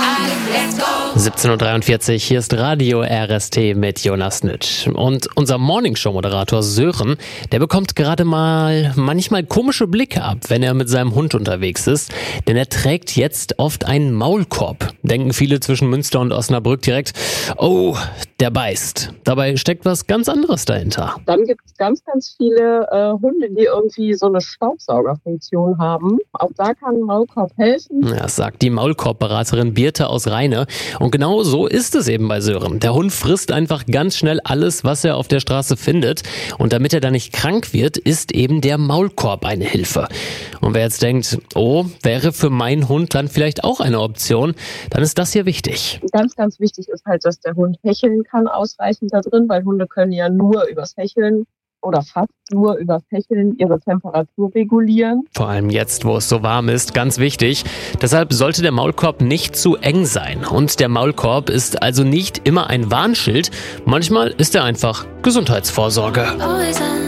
17:43 Uhr, hier ist Radio RST mit Jonas Nitsch. Und unser Morningshow-Moderator Sören, der bekommt gerade mal manchmal komische Blicke ab, wenn er mit seinem Hund unterwegs ist. Denn er trägt jetzt oft einen Maulkorb. Denken viele zwischen Münster und Osnabrück direkt, oh, der beißt. Dabei steckt was ganz anderes dahinter. Dann gibt es ganz, ganz viele Hunde, die irgendwie so eine Staubsaugerfunktion haben. Auch da kann ein Maulkorb helfen. Ja, das sagt die Maulkorbberaterin Birte aus Rheine. Und genau so ist es eben bei Sören. Der Hund frisst einfach ganz schnell alles, was er auf der Straße findet. Und damit er dann nicht krank wird, ist eben der Maulkorb eine Hilfe. Und wer jetzt denkt, oh, wäre für meinen Hund dann vielleicht auch eine Option, dann ist das hier wichtig. Ganz, ganz wichtig ist halt, dass der Hund hecheln kann ausreichend da drin, weil Hunde können ja nur übers Hecheln oder fast nur übers Hecheln ihre Temperatur regulieren. Vor allem jetzt, wo es so warm ist, ganz wichtig. Deshalb sollte der Maulkorb nicht zu eng sein. Und der Maulkorb ist also nicht immer ein Warnschild. Manchmal ist er einfach Gesundheitsvorsorge.